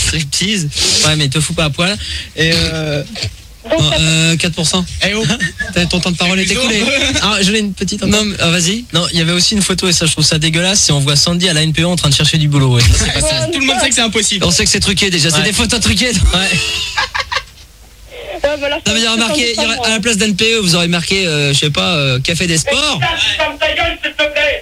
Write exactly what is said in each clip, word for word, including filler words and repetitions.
striptease. Ouais, mais te fous pas à poil. Et euh... Donc, oh, euh, quatre pour cent. Eh oh. Ton temps de parole est écoulé. Ah, je l'ai une petite. Non, mais, ah, vas-y. Non, il y avait aussi une photo et ça, je trouve ça dégueulasse. Si on voit Sandy à la N P E en train de chercher du boulot. Ouais. Ah, ça, tout le monde sait que c'est impossible. On sait que c'est truqué déjà. Ouais. C'est des photos truquées. Ouais. Ouais, bah là, Non mais il y aurait marqué, il y aurait, à la place d'N P E, vous aurez marqué, euh, je sais pas, euh, Café des Sports. Ferme ta gueule, s'il te plaît.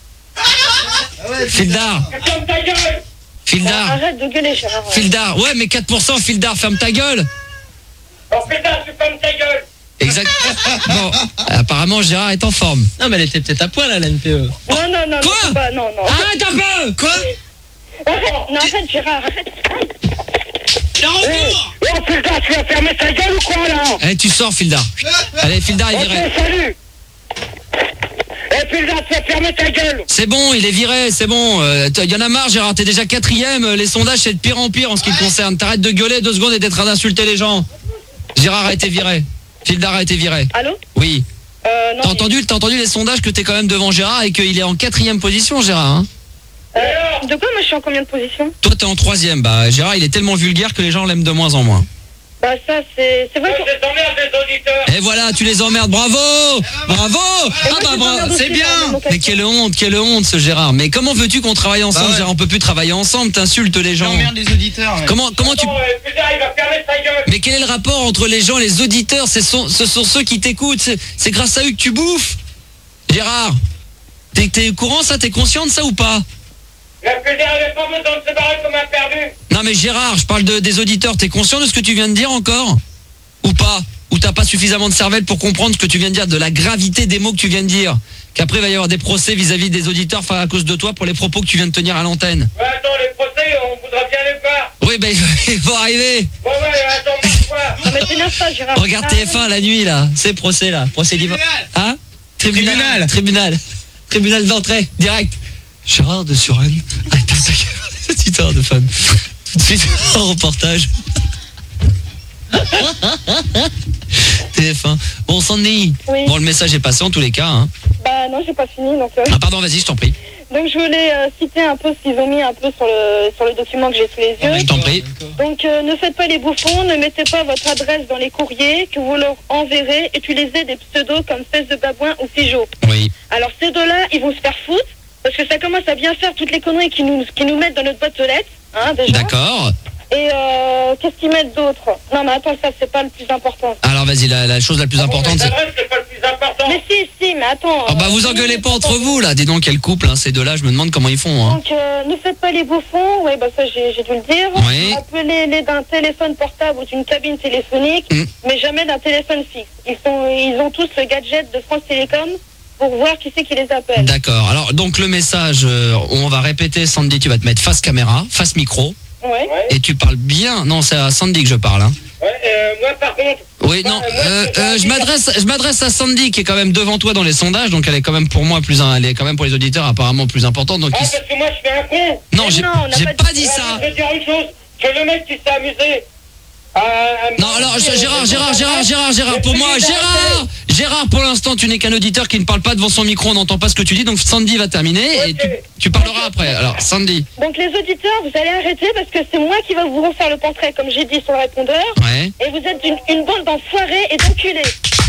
Fildar, Ferme ta gueule. Fildar, Arrête de gueuler, Gérard. Fildar. Ouais, mais quatre pour cent, Fildar, ferme ta gueule. Oh putain, tu fermes ta gueule. Exact. Bon, apparemment Gérard est en forme. Non, mais elle était peut-être à poil à la N P E. Non, non, non, Quoi non, pas, non, non. Arrête un peu. Quoi? Arrête, non, arrête, Gérard, arrête. Oh putain, tu vas fermer ta gueule ou quoi là? Allez, tu sors, Fildar. Allez, Fildar est viré. Ok, salut. Eh putain, tu vas fermer ta gueule. C'est bon, il est viré, c'est bon. Euh, y en a marre, Gérard, t'es déjà quatrième. Les sondages, c'est de pire en pire en ce qui te concerne. T'arrêtes de gueuler deux secondes et d'être en train d'insulter les gens. Gérard a été viré. Fildar a été viré. Allô? Oui. Euh, non. T'as entendu, t'as entendu les sondages que t'es quand même devant Gérard et qu'il est en quatrième position, Gérard, hein? Euh, de quoi, moi, je suis en combien de position? Toi, t'es en troisième. Bah, Gérard, il est tellement vulgaire que les gens l'aiment de moins en moins. Bah, ça, c'est c'est vrai Je que... les emmerde les auditeurs. Et voilà, tu les emmerdes. Bravo, bravo. Ah bah bravo, c'est bien. Mais quelle honte, quelle honte, ce Gérard. Mais comment veux-tu qu'on travaille ensemble, Bah ouais. Gérard? On peut plus travailler ensemble. T'insultes les gens. J'emmerde les auditeurs. Ouais. Comment, comment tu? Attends, euh, putain, il va fermer sa gueule. Mais quel est le rapport entre les gens, les auditeurs? Ce sont, ce sont ceux qui t'écoutent. C'est, c'est grâce à eux que tu bouffes. Gérard, t'es, t'es au courant ça? T'es conscient de ça ou pas? La putain, il avait pas besoin de se barrer comme un perdu. Non mais Gérard, je parle de, des auditeurs. T'es conscient de ce que tu viens de dire encore? Ou pas? Ou t'as pas suffisamment de cervelle pour comprendre ce que tu viens de dire, de la gravité des mots que tu viens de dire? Qu'après il va y avoir des procès vis-à-vis des auditeurs enfin, à cause de toi pour les propos que tu viens de tenir à l'antenne. Ouais, attends, les procès, on voudra bien les faire. Oui ben il faut arriver. Ouais, ouais, attends, moi, Non, mais t'énerve pas, Gérard. Regarde T F un la nuit là, ces procès là, procès d'Ivoire. Hein? Tribunal. Tribunal. Tribunal d'entrée, direct. Gérard de Suren a été attaqué par des auditeurs de femmes. Tout de suite, en reportage. T F un. Bon, Sandy. Oui. Bon, le message est passé en tous les cas. Hein. Bah, non, j'ai pas fini, donc... euh, Ah, pardon, vas-y, je t'en prie. Donc, je voulais euh, citer un peu ce qu'ils ont mis un peu sur le, sur le document que j'ai sous les yeux. Je t'en prie. Donc, euh, ne faites pas les bouffons, ne mettez pas votre adresse dans les courriers que vous leur enverrez. Utilisez des pseudos comme Fesse de Babouin ou Figeaud. Oui. Alors, ces deux-là, ils vont se faire foutre, parce que ça commence à bien faire toutes les conneries qu'ils nous, qu'ils nous mettent dans notre boîte aux lettres, hein, déjà. D'accord. Et euh, qu'est-ce qu'ils mettent d'autre? Non, mais attends, ça, c'est pas le plus important. Alors, vas-y, la, la chose la plus importante, c'est... l'adresse, c'est pas le plus important. Mais si, si, mais attends... Oh, bah, euh, vous engueulez pas entre vous, là. Dis donc, quel couple, hein, ces deux-là, je me demande comment ils font, hein. Donc, euh, ne faites pas les bouffons, oui, bah ça, j'ai j'ai dû le dire. Oui. Appelez-les d'un téléphone portable ou d'une cabine téléphonique, Mm. mais jamais d'un téléphone fixe. Ils, sont, ils ont tous le gadget de France Télécom pour voir qui c'est qui les appelle. D'accord. Alors, donc, le message, euh, on va répéter, Sandy, tu vas te mettre face caméra, face micro, Ouais. Ouais, et tu parles bien... Non, c'est à Sandy que je parle, hein. ouais, euh, moi par contre. Oui, moi, non, moi, euh, j'ai euh, envie je de- m'adresse, je m'adresse à Sandy qui est quand même devant toi dans les sondages, donc elle est quand même pour moi plus, un- elle est quand même pour les auditeurs apparemment plus importante. Donc Ah, il s- parce que moi je fais un con. non, Mais j'ai, non, on n'a j'ai pas pas dit- dit Ouais, ça. Je vais dire une chose, que le mec qui s'est amusé. à- à- Non, alors je- Gérard, Gérard, Gérard, Gérard, Gérard, Le pour moi, président Gérard, Gérard, pour l'instant, tu n'es qu'un auditeur qui ne parle pas devant son micro, on n'entend pas ce que tu dis, donc Sandy va terminer et tu, tu parleras après. Alors Sandy, Donc, les auditeurs, vous allez arrêter parce que c'est moi qui va vous refaire le portrait, comme j'ai dit sur le répondeur. ouais. Et vous êtes une, une bande d'enfoirés et d'enculés.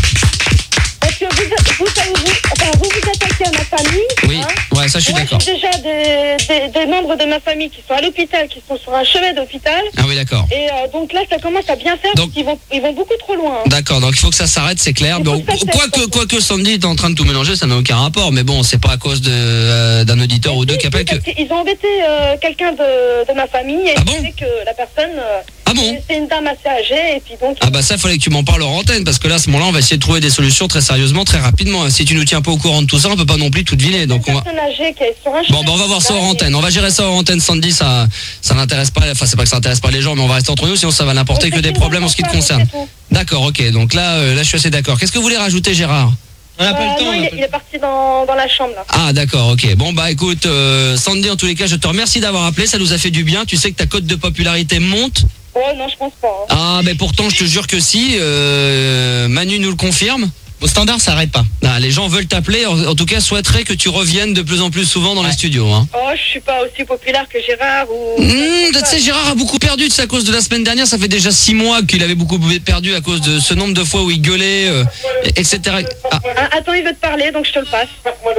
Parce que vous, vous, vous, vous, enfin, vous vous attaquez à ma famille. Oui, hein. ouais, ça je suis Moi, d'accord. j'ai déjà des, des, des membres de ma famille qui sont à l'hôpital, qui sont sur un chevet d'hôpital. Ah oui, d'accord. Et euh, donc là, ça commence à bien faire Donc- parce qu'ils vont, ils vont beaucoup trop loin. hein. D'accord, donc il faut que ça s'arrête, c'est clair. Il faut Donc que ça s'arrête, quoi que ça. quoi que Sandy est en train de tout mélanger, ça n'a aucun rapport. Mais bon, c'est pas à cause de euh, d'un auditeur ou deux qui appelle que. Parce qu'ils ont embêté euh, quelqu'un de, de ma famille et Ah ils bon disaient que la personne, euh, Ah bon? c'est une dame assez âgée et puis donc... Ah bah ça, fallait que tu m'en parles hors antenne, parce que là, à ce moment-là, on va essayer de trouver des solutions très sérieusement, très rapidement. Si tu nous tiens pas au courant de tout ça, on peut pas non plus tout deviner. Donc on une va. personne âgée qui est sur un Bon, chevet bah on va voir ça hors d'hôpital antenne. On va gérer ça hors antenne, Sandy. Ça, ça n'intéresse pas. Enfin, c'est pas que ça n'intéresse pas les gens, mais on va rester entre nous, sinon ça va et- n'apporter Donc, que c'est des une problèmes en ce qui te bande concerne. d'enfoirés, c'est tout. D'accord, ok. Donc là, euh, là, je suis assez d'accord. Qu'est-ce que vous voulez rajouter, Gérard? On n'a pas Euh, le temps. non, on il, n'a est- pas il le est parti dans, dans la chambre là. Ah, d'accord, ok. Bon, bah écoute, euh, Sandy, en tous les cas, je te remercie d'avoir appelé. Ça nous a fait du bien. Tu sais que ta cote de popularité monte. Oh non, je pense pas. hein. Ah, mais pourtant, je te jure que si. Euh, Manu nous le confirme. Au standard, ça arrête pas. Ah, les gens veulent t'appeler, en, en tout cas souhaiteraient que tu reviennes de plus en plus souvent dans Ouais. les studios. Hein. Oh, je suis pas aussi populaire que Gérard ou... Mmh, tu sais, Gérard a beaucoup perdu de ça à cause de la semaine dernière. Ça fait déjà six mois qu'il avait beaucoup perdu à cause de ce nombre de fois où il gueulait, euh, et cetera. Ah, Ah, attends, il veut te parler, donc je te le passe.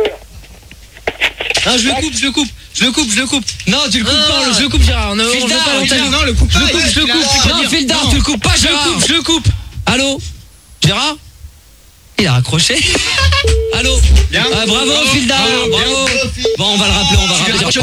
Non, je le coupe, je le coupe, je le coupe, je le coupe. non, tu le coupes Non, pas. non, je le coupe, Gérard. On ne Fildar, veut pas il l'antenne. a- Non, le coupe Je pas. le coupe, je le coupe. Non, Fildar, tu le coupes pas, Je le Gérard. coupe, je le coupe. Allô, Gérard? Il a raccroché. Allô? Bien. Ah, bravo, Bravo, Fildar, bravo, bravo. bien. Bon, on va le rappeler, on va Tu rappeler. verras.